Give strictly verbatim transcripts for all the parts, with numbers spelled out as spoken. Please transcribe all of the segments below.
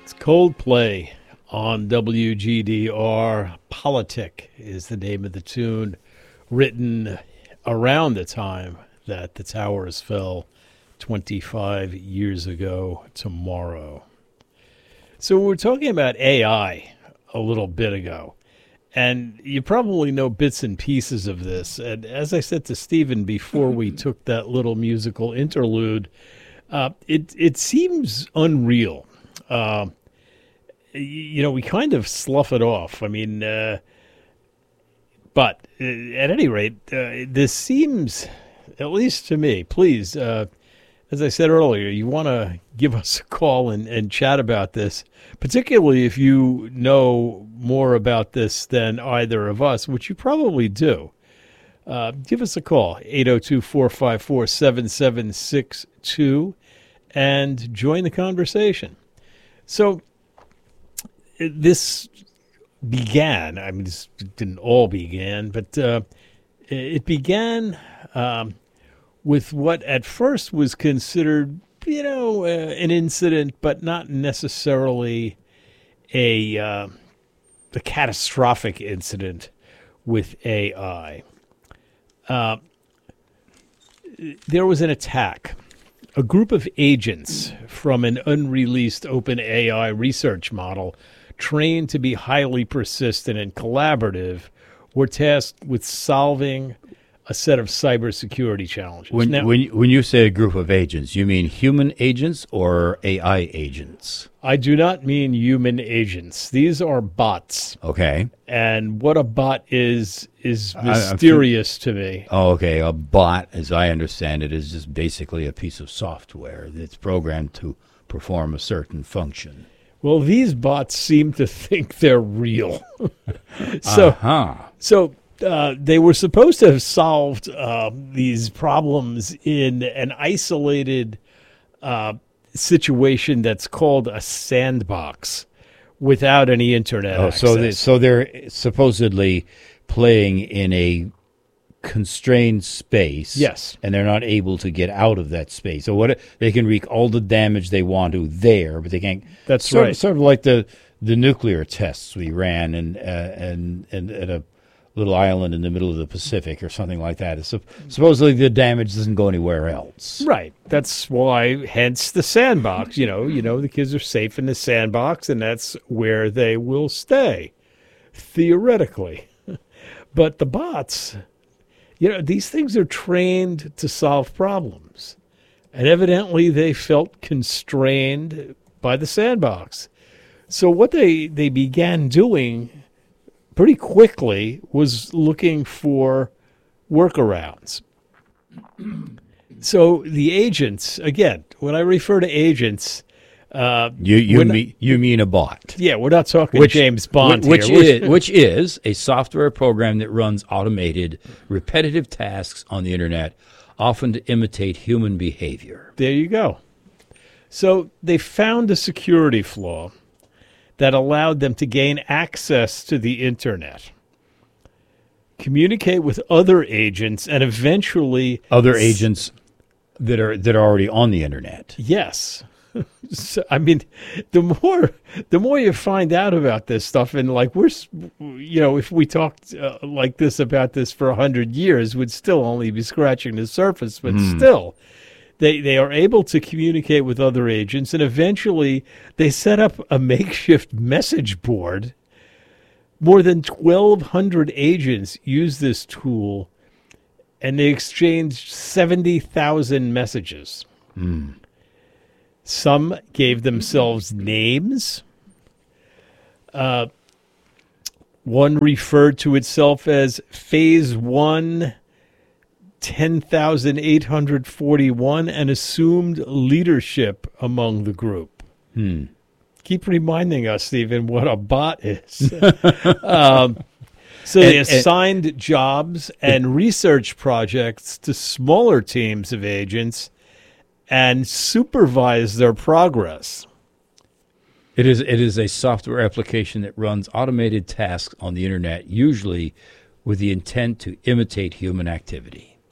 Coldplay on W G D R. Politic is the name of the tune, written around the time that the towers fell twenty-five years ago tomorrow. So we were talking about A I a little bit ago, and you probably know bits and pieces of this. And as I said to Stephen before we took that little musical interlude, uh, it, it seems unreal. Uh, you know, we kind of slough it off. I mean, uh, but uh, at any rate, uh, this seems, at least to me, please, uh, as I said earlier, you want to give us a call and, and chat about this, particularly if you know more about this than either of us, which you probably do. Uh, give us a call, eight oh two, four five four, seven seven six two, and join the conversation. So this began, I mean, this didn't all begin, but uh, it began um, with what at first was considered, you know, uh, an incident, but not necessarily a, uh, a catastrophic incident with A I. Uh, there was an attack. A group of agents from an unreleased OpenAI research model trained to be highly persistent and collaborative were tasked with solving a set of cybersecurity challenges. When, now, when, when you say a group of agents, you mean human agents or A I agents? I do not mean human agents. These are bots. Okay. And what a bot is is mysterious I, to me. Oh, okay. A bot, as I understand it, is just basically a piece of software that's programmed to perform a certain function. Well, these bots seem to think they're real. so, uh-huh. so uh, they were supposed to have solved uh, these problems in an isolated uh, situation that's called a sandbox without any internet oh, access. So, they, so they're supposedly playing in a constrained space. Yes. And they're not able to get out of that space. So what they can wreak all the damage they want to there, but they can't. That's sort right. Of, sort of like the, the nuclear tests we ran and uh, and and at a little island in the middle of the Pacific or something like that. It's, supposedly the damage doesn't go anywhere else. Right. That's why, hence the sandbox. You know, you know, the kids are safe in the sandbox, and that's where they will stay, theoretically. But the bots, you know, these things are trained to solve problems. And evidently they felt constrained by the sandbox. So what they, they began doing pretty quickly was looking for workarounds. So the agents, again, when I refer to agents, uh, you you not, mean you mean a bot? Yeah, we're not talking which, James Bond which here. Is, which is a software program that runs automated, repetitive tasks on the internet, often to imitate human behavior. There you go. So they found a security flaw that allowed them to gain access to the internet, communicate with other agents, and eventually other agents that are that are already on the internet. Yes. So, I mean, the more the more you find out about this stuff, and like we're, you know, if we talked uh, like this about this for a hundred years, we'd still only be scratching the surface. But mm. still, they they are able to communicate with other agents, and eventually they set up a makeshift message board. More than twelve hundred agents use this tool, and they exchanged seventy thousand messages. Mm. Some gave themselves names. Uh, one referred to itself as Phase One, ten thousand eight hundred forty-one, and assumed leadership among the group. Hmm. Keep reminding us, Stephen, what a bot is. um, so they assigned and, jobs and research projects to smaller teams of agents and supervise their progress. It is it is a software application that runs automated tasks on the internet, usually with the intent to imitate human activity.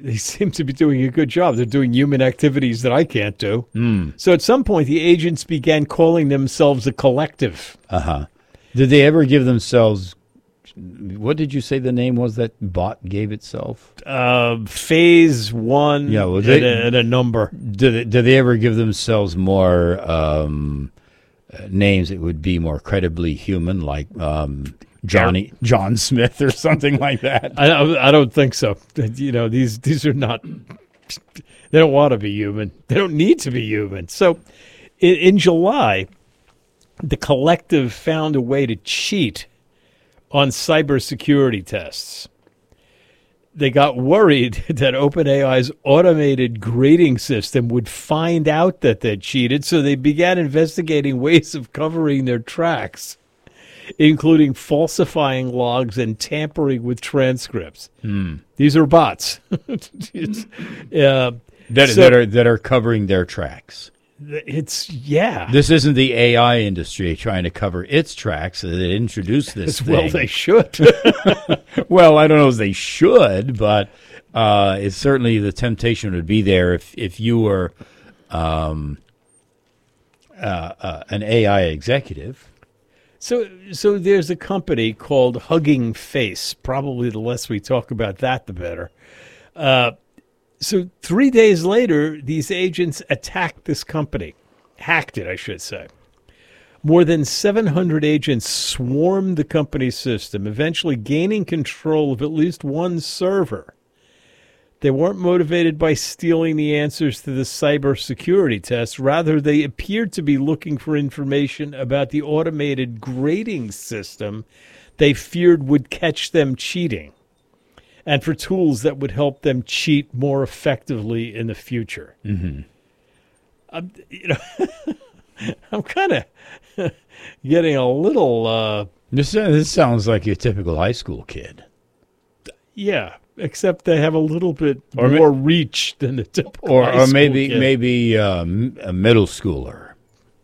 they seem to be doing a good job. They're doing human activities that I can't do. Mm. So at some point, the agents began calling themselves a collective. Uh-huh. Did they ever give themselves, what did you say the name was that bot gave itself? Uh, phase one Yeah, well, and, they- a, and a number. Did they, did they ever give themselves more um, uh, names that would be more credibly human, like um, Johnny John Smith or something like that? I, I I don't think so. You know, these these are not. They don't want to be human. They don't need to be human. So, in, in July, the collective found a way to cheat on cybersecurity tests. They got worried that OpenAI's automated grading system would find out that they'd cheated, so they began investigating ways of covering their tracks, including falsifying logs and tampering with transcripts. Hmm. These are bots. It's, uh, That, So- that are that are covering their tracks. it's, yeah. This isn't the A I industry trying to cover its tracks so that it introduced this As well thing. they should. Well, I don't know if they should, but uh, it's certainly the temptation would be there if if you were um, uh, uh, an A I executive. So, so there's a company called Hugging Face. Probably the less we talk about that, the better. Uh, so three days later, these agents attacked this company, hacked it, I should say. More than seven hundred agents swarmed the company's system, eventually gaining control of at least one server. They weren't motivated by stealing the answers to the cybersecurity test. Rather, they appeared to be looking for information about the automated grading system they feared would catch them cheating, and for tools that would help them cheat more effectively in the future. Mm-hmm. I'm, you know, I'm kind of getting a little, uh, This this sounds like your typical high school kid. yeah. Except they have a little bit Or ma- more reach than the typical Or, high or school maybe kid. maybe um, a middle schooler.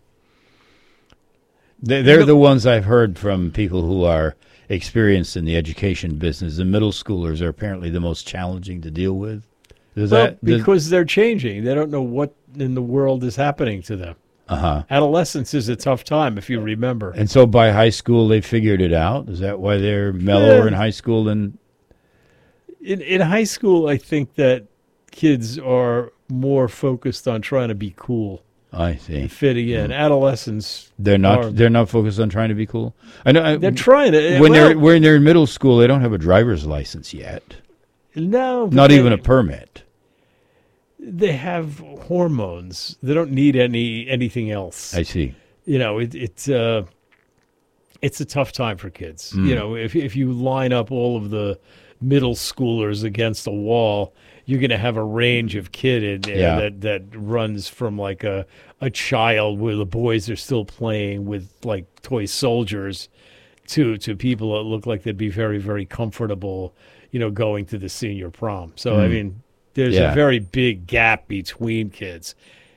They, they're You know- the ones I've heard from people who are experienced in the education business. The middle schoolers are apparently the most challenging to deal with. Is Well, that does- because they're changing. They don't know what in the world is happening to them. uh-huh. Adolescence is a tough time, if you remember. And so by high school they figured it out. Is that why they're mellower Yeah. in high school than In, in high school, I think that kids are more focused on trying to be cool I see. and fitting in. Adolescents, They're not Or- they're not focused on trying to be cool. I know I, they're trying to. when well, they're when they're in middle school they don't have a driver's license yet. no, but Not they, even a permit. They have hormones. They don't need any anything else. I see. you know, it, it's uh, it's a tough time for kids. Mm. You know, if if you line up all of the middle schoolers against a wall, you're going to have a range of kid in there Yeah. that that runs from like a a child where the boys are still playing with like toy soldiers to to people that look like they'd be very very comfortable, you know, going to the senior prom. So I Mm. mean, there's Yeah. a very big gap between kids,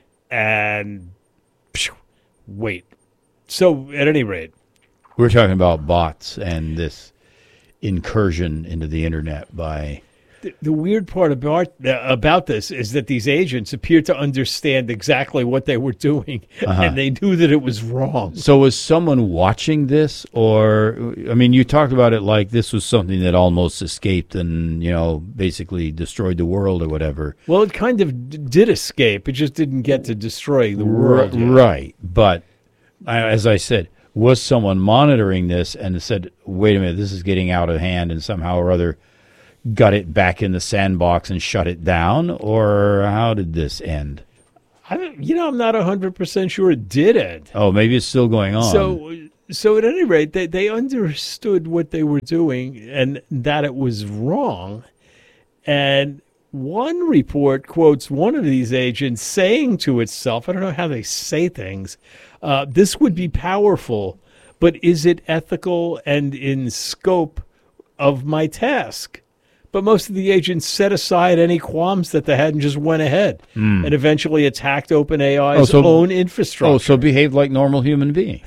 and phew, wait. So at any rate, We're talking about bots and this incursion into the internet by the, the weird part about uh, about this is that these agents appear to understand exactly what they were doing, Uh-huh. and they knew that it was wrong. So was someone watching this, or I mean, you talked about it like this was something that almost escaped and you know basically destroyed the world or whatever. Well, it kind of d- did escape. It just didn't get to destroy the world. R- yet. right? But I, as I said, was someone monitoring this and said, "Wait a minute, this is getting out of hand," and somehow or other got it back in the sandbox and shut it down, or how did this end? I don't, you know, I'm not one hundred percent sure it did end. Oh, maybe it's still going on. So, so at any rate, they, they understood what they were doing and that it was wrong. And one report quotes one of these agents saying to itself, I don't know how they say things, uh, this would be powerful, but is it ethical and in scope of my task? But most of the agents set aside any qualms that they had and just went ahead and eventually attacked OpenAI's Oh, so- own infrastructure. oh, so behave like normal human beings.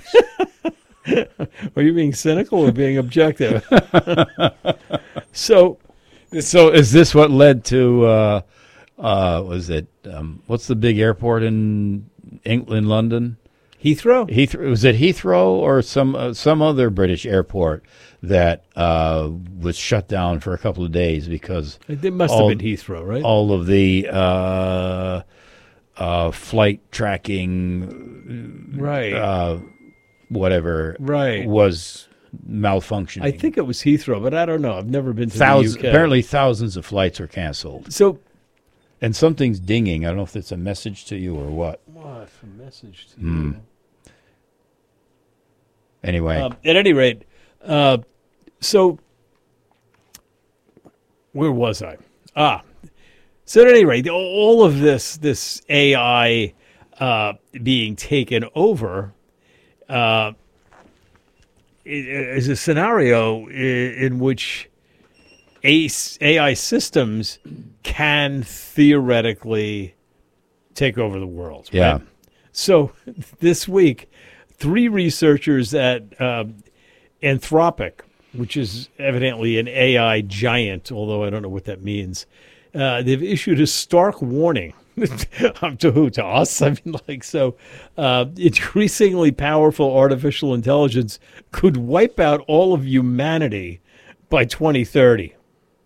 Are you being cynical or being objective? So So is this what led to, uh, uh, was it, um, what's the big airport in England, London? Heathrow? Heathrow, was it Heathrow or some uh, some other British airport that uh, was shut down for a couple of days because It must all, have been Heathrow, right? all of the uh, uh, flight tracking, right. uh, whatever, right. was malfunctioning. I think it was Heathrow, but I don't know. I've never been to thousands, the U K. Apparently thousands of flights are canceled. So, and something's dinging. I don't know if it's a message to you or what. what a message to Mm. you. Anyway. Um, at any rate, uh, so where was I? Ah, so at any rate, all of this this A I uh, being taken over uh, is a scenario in which A I systems can theoretically take over the world. Right? Yeah. So this week, three researchers at uh, Anthropic, which is evidently an A I giant, although I don't know what that means, uh, they've issued a stark warning. To who? To us? I mean, like, so uh, increasingly powerful artificial intelligence could wipe out all of humanity by twenty thirty.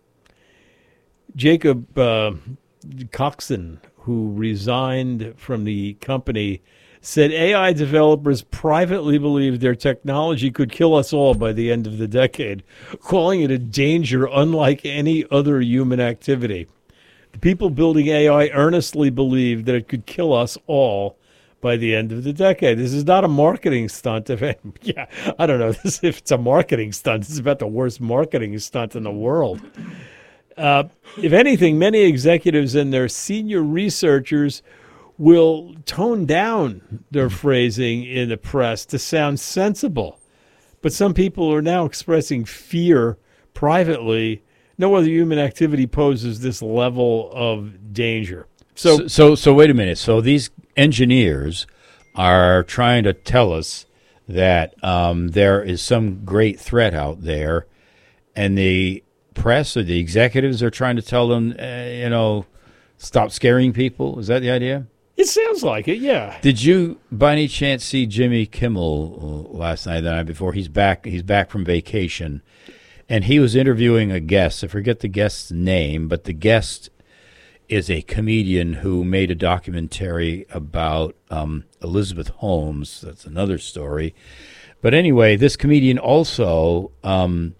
Jacob uh, Coxon, who resigned from the company, said A I developers privately believe their technology could kill us all by the end of the decade, calling it a danger unlike any other human activity. The people building A I earnestly believe that it could kill us all by the end of the decade. This is not a marketing stunt. If it, yeah, I don't know this, if it's a marketing stunt. This is about the worst marketing stunt in the world. Uh, if anything, many executives and their senior researchers will tone down their phrasing in the press to sound sensible. But some people are now expressing fear privately. No other human activity poses this level of danger. So, So, so, so wait a minute. So these engineers are trying to tell us that um, there is some great threat out there, and the press or the executives are trying to tell them, uh, you know, stop scaring people. Is that the idea? it sounds like it, yeah. Did you, by any chance, see Jimmy Kimmel uh, last night, the night before? He's back. He's back from vacation, and he was interviewing a guest. I forget the guest's name, but the guest is a comedian who made a documentary about um, Elizabeth Holmes. That's another story. But anyway, this comedian also um,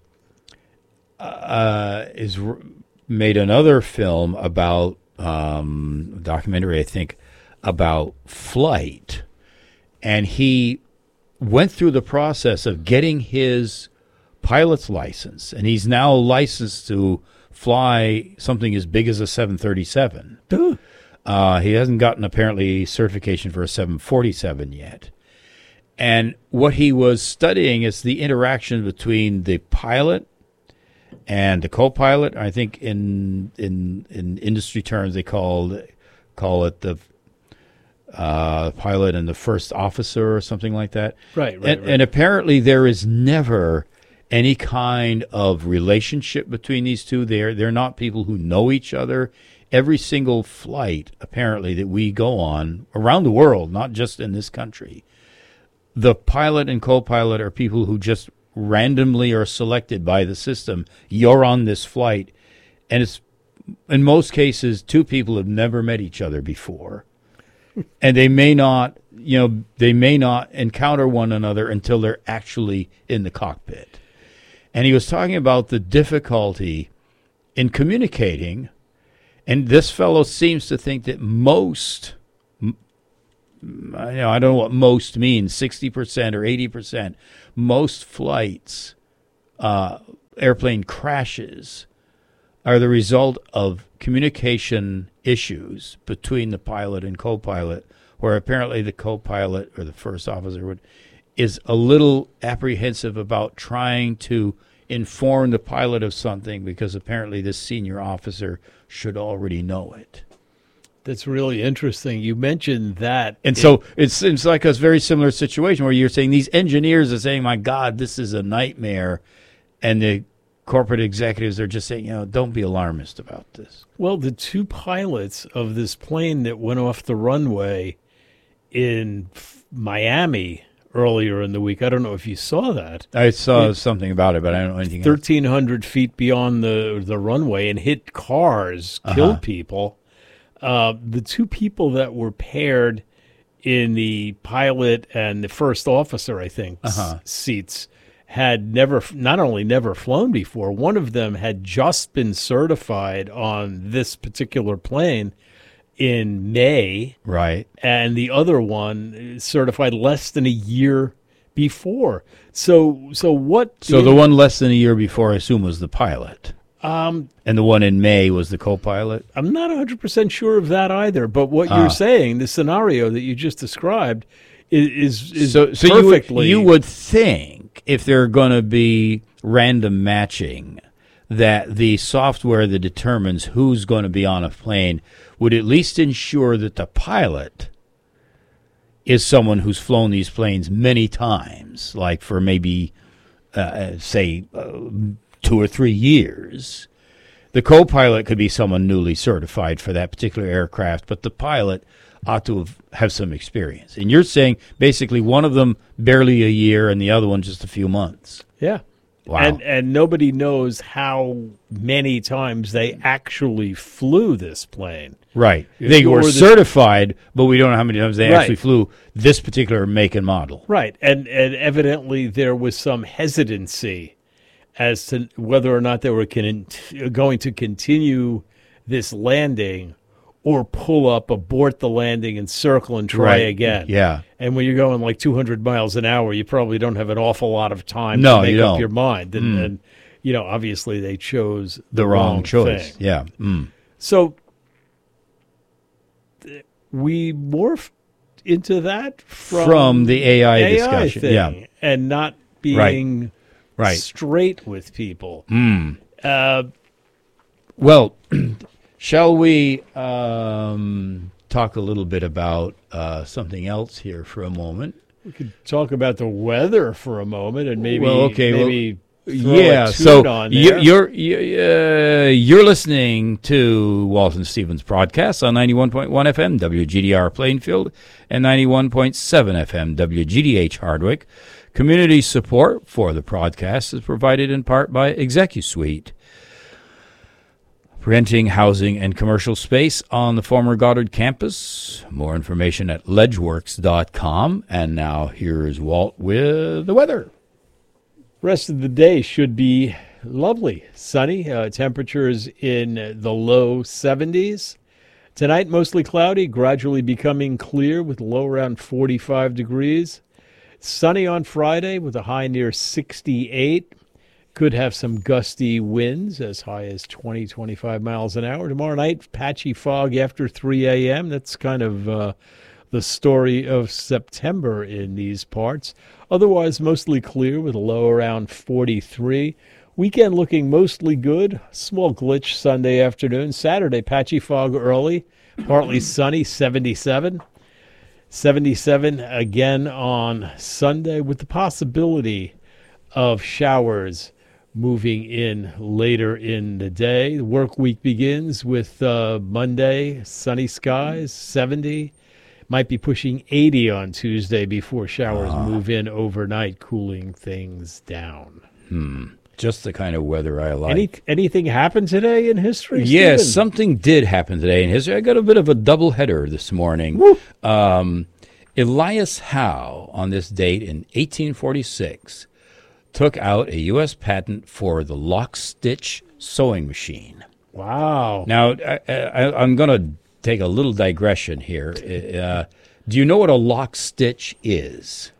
uh, is r- made another film about um, a documentary, I think, about flight. And he went through the process of getting his pilot's license, and he's now licensed to fly something as big as a seven thirty-seven. Uh, he hasn't gotten, apparently, certification for a seven forty-seven yet. And what he was studying is the interaction between the pilot and the co-pilot. I think in in in industry terms they call call it the uh, pilot and the first officer or something like that. Right, right, and, right. and apparently there is never any kind of relationship between these two. They're they're not people who know each other. Every single flight, apparently, that we go on around the world, not just in this country, the pilot and co-pilot are people who just randomly are selected by the system. You're on this flight, and it's in most cases two people have never met each other before, and they may not, you know, they may not encounter one another until they're actually in the cockpit. And he was talking about the difficulty in communicating, and this fellow seems to think that most, you know, I don't know what most means, sixty percent or eighty percent, most flights, uh, airplane crashes are the result of communication issues between the pilot and co-pilot, where apparently the co-pilot or the first officer would is a little apprehensive about trying to inform the pilot of something because apparently this senior officer should already know it. That's really interesting. You mentioned that. And it, so it's it's like a very similar situation where you're saying these engineers are saying, my God, this is a nightmare. And the corporate executives are just saying, you know, don't be alarmist about this. Well, the two pilots of this plane that went off the runway in F- Miami earlier in the week, I don't know if you saw that. I saw It- something about it, but I don't know anything else. thirteen hundred feet beyond the, the runway and hit cars, killed Uh-huh. people. Uh, the two people that were paired in the pilot and the first officer, I think, s- Uh-huh. seats had never, not only never flown before, one of them had just been certified on this particular plane in May, Right. and the other one is certified less than a year before. So, so what? So did- the one less than a year before, I assume, was the pilot. Um, and the one in May was the co-pilot? I'm not one hundred percent sure of that either. But what Ah. you're saying, the scenario that you just described, is is, is So, so you, would, perfectly. you would think if they're going to be random matching, that the software that determines who's going to be on a plane would at least ensure that the pilot is someone who's flown these planes many times, like for maybe, uh, say, uh, two or three years. The co-pilot could be someone newly certified for that particular aircraft, but the pilot ought to have, have some experience. And you're saying basically one of them barely a year and the other one just a few months. yeah. Wow. And and nobody knows how many times they actually flew this plane. Right. They Or were the- certified, but we don't know how many times they Right. actually flew this particular make and model. Right. And and evidently there was some hesitancy as to whether or not they were con- going to continue this landing or pull up, abort the landing, and circle and try Right. again. Yeah. And when you're going like two hundred miles an hour, you probably don't have an awful lot of time No, to make you up don't. your mind. And, and, you know, obviously they chose The wrong, choice. thing. Yeah. Mm. So th- we morphed into that from, From the A I, A I discussion. thing Yeah. and not being Right. straight with people. Uh, Well, shall we um, talk a little bit about uh, something else here for a moment? we could talk about the weather for a moment and maybe Well, okay, well, maybe throw Yeah, a tune so on you, there. you're you, uh, you're listening to Walton Stevens broadcast on ninety-one point one F M W G D R Plainfield and ninety-one point seven F M W G D H Hardwick. Community support for the broadcast is provided in part by ExecuSuite, renting, housing, and commercial space on the former Goddard campus. More information at ledgeworks dot com. And now here's Walt with the weather. Rest of the day should be lovely, sunny. Uh, temperatures in the low seventies. Tonight, mostly cloudy, gradually becoming clear with low around forty-five degrees. Sunny on Friday with a high near sixty-eight. Could have some gusty winds as high as twenty, twenty-five miles an hour. Tomorrow night, patchy fog after three a.m. That's kind of uh, the story of September in these parts. Otherwise, mostly clear with a low around forty-three. Weekend looking mostly good. Small glitch Sunday afternoon. Saturday, patchy fog early. Partly sunny, seventy-seven. seventy-seven again on Sunday with the possibility of showers moving in later in the day. The work week begins with uh, Monday, sunny skies, seventy. Might be pushing eighty on Tuesday before showers move in overnight, cooling things down. Just the kind of weather I like. Any Anything happened today in history? Yes, Stephen? something did happen today in history. I got a bit of a double header this morning. Um, Elias Howe, on this date in eighteen forty-six, took out a U S patent for the lock stitch sewing machine. Wow. Now, I, I, I'm going to take a little digression here. Uh, do you know what a lock stitch is?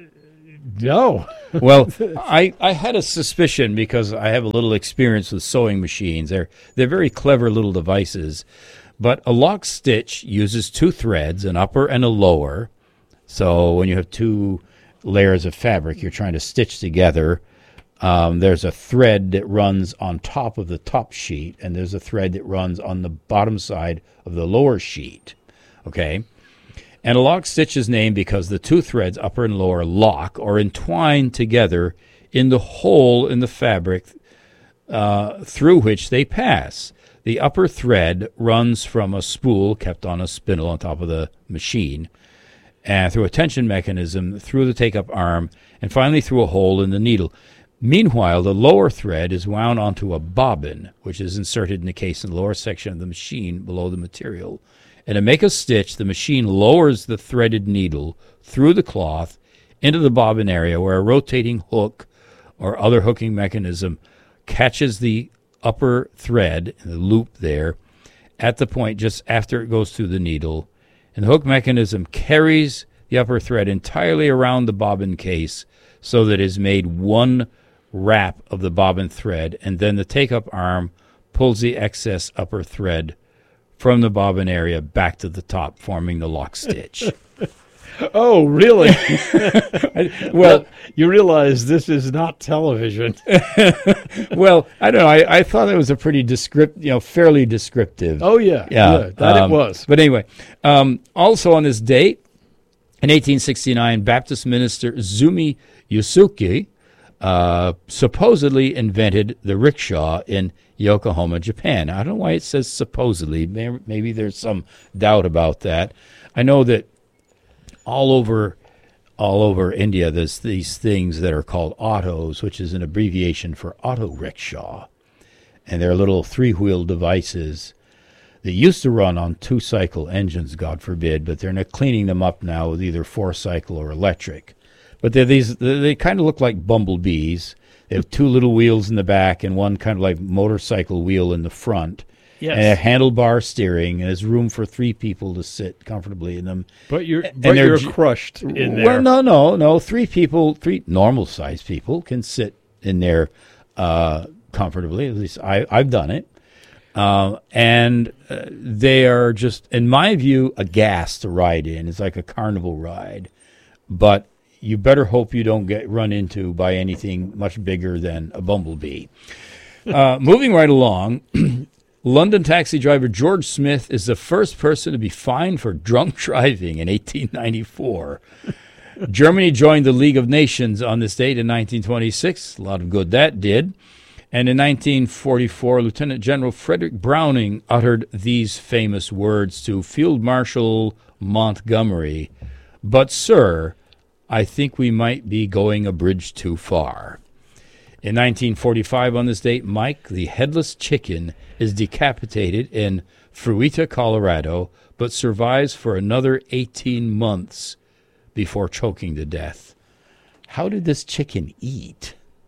No. Well, I, I had a suspicion because I have a little experience with sewing machines. They're they're very clever little devices, but a lock stitch uses two threads, an upper and a lower. So when you have two layers of fabric you're trying to stitch together, um, there's a thread that runs on top of the top sheet, and there's a thread that runs on the bottom side of the lower sheet. Okay. And a lock stitch is named because the two threads, upper and lower, lock or entwine together in the hole in the fabric uh, through which they pass. The upper thread runs from a spool kept on a spindle on top of the machine, and through a tension mechanism through the take-up arm, and finally through a hole in the needle. Meanwhile, the lower thread is wound onto a bobbin, which is inserted in the case in the lower section of the machine below the material. And to make a stitch, the machine lowers the threaded needle through the cloth into the bobbin area, where a rotating hook or other hooking mechanism catches the upper thread, the loop there, at the point just after it goes through the needle. And the hook mechanism carries the upper thread entirely around the bobbin case so that it is made one wrap of the bobbin thread, and then the take-up arm pulls the excess upper thread from the bobbin area back to the top, forming the lock stitch. Oh, really? well, well, you realize this is not television. well, I don't know. I, I thought it was a pretty descript, you know, fairly descriptive. Oh, yeah. Yeah, yeah that um, it was. But anyway, um, also on this date, in eighteen sixty-nine, Baptist minister Zumi Yusuke uh, supposedly invented the rickshaw in Yokohama, Japan. I don't know why it says supposedly. Maybe there's some doubt about that. I know that all over all over India, there's these things that are called autos, which is an abbreviation for auto rickshaw. And they're little three-wheel devices that used to run on two-cycle engines, God forbid, but they're not cleaning them up now with either four-cycle or electric. But they're these, they kind of look like bumblebees. They have two little wheels in the back and one kind of like motorcycle wheel in the front. Yes. And a handlebar steering, and there's room for three people to sit comfortably in them. But you're, and but you're ju- crushed in there. Well, no, no, no. Three people, three normal-sized people can sit in there uh, comfortably. At least I, I've done it. Uh, and uh, they are just, in my view, a gas to ride in. It's like a carnival ride. But you better hope you don't get run into by anything much bigger than a bumblebee. Uh, moving right along, London taxi driver George Smith is the first person to be fined for drunk driving in eighteen ninety-four. Germany joined the League of Nations on this date in nineteen twenty-six. A lot of good that did. And in nineteen forty-four, Lieutenant General Frederick Browning uttered these famous words to Field Marshal Montgomery, "But, sir, I think we might be going a bridge too far." In nineteen forty-five, on this date, Mike, the headless chicken, is decapitated in Fruita, Colorado, but survives for another eighteen months before choking to death. How did this chicken eat?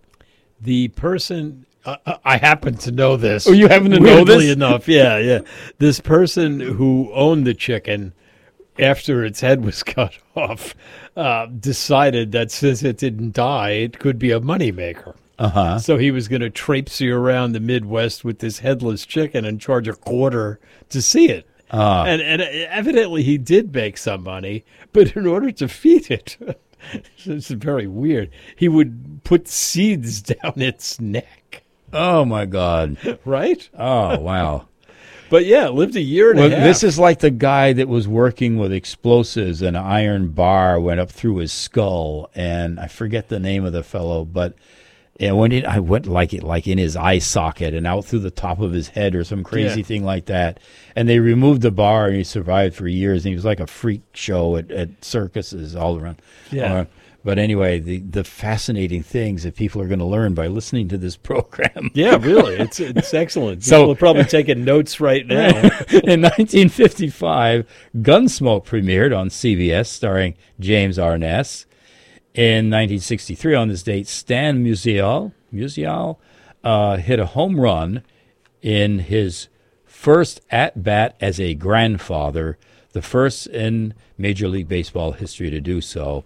The person, uh, I happen to know this. Oh, you happen to know weirdly this? enough, yeah, yeah. This person who owned the chicken, after its head was cut off, uh, decided that since it didn't die, it could be a moneymaker. Uh-huh. So he was going to traipse you around the Midwest with this headless chicken and charge a quarter to see it. Uh, And, and evidently he did make some money, but in order to feed it, it's very weird, he would put seeds down its neck, oh, my God. right? Oh, wow. But yeah, it lived a year and Well, a half. this is like the guy that was working with explosives, and an iron bar went up through his skull, and I forget the name of the fellow, but and when it, I went like it, like in his eye socket and out through the top of his head or some crazy Yeah. thing like that. And they removed the bar, and he survived for years. And he was like a freak show at, at circuses all around. Yeah. Uh, but anyway, the, the fascinating things that people are going to learn by listening to this program. Yeah, really, it's it's excellent. So- People are probably taking notes right now. In nineteen fifty-five, Gunsmoke premiered on C B S, starring James Arness. In nineteen sixty-three, on this date, Stan Musial, Musial uh, hit a home run in his first at-bat as a grandfather, the first in Major League Baseball history to do so.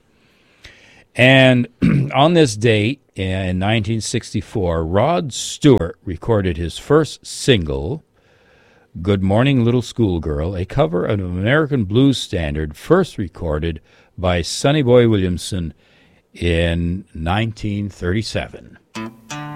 And on this date, in nineteen sixty-four, Rod Stewart recorded his first single, Good Morning Little Schoolgirl, a cover of an American blues standard first recorded by Sonny Boy Williamson in nineteen thirty-seven.